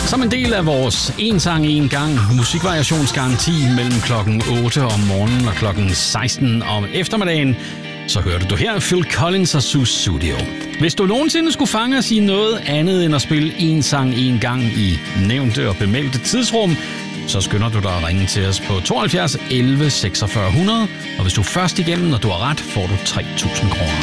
Som en del af vores En sang en gang musikvariationsgaranti mellem klokken 8 om morgenen og klokken 16 om eftermiddagen, så hørte du her Phil Collins og Sussudio. Hvis du nogensinde skulle fange os i noget andet end at spille En sang en gang i nævnte og bemeldte tidsrum, så skynder du dig at ringe til os på 72 11 46 100, og hvis du er først igennem, og du har ret, får du 3.000 kroner.